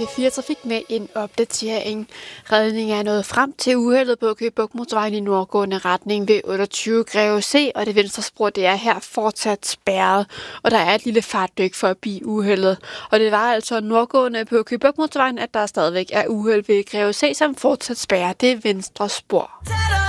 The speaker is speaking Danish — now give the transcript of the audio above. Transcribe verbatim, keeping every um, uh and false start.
fire Trafik med en opdatering. Redning er nået frem til uheldet på Køge Bugt Motorvejen i nordgående retning ved otteogtyve Greve C, og det venstre spor det er her fortsat spærret, og der er et lille fartdyk forbi uheldet. Og det var altså nordgående på Køge Bugt Motorvejen, at der stadigvæk er uheld ved Greve C, som fortsat spærrer det venstre spor.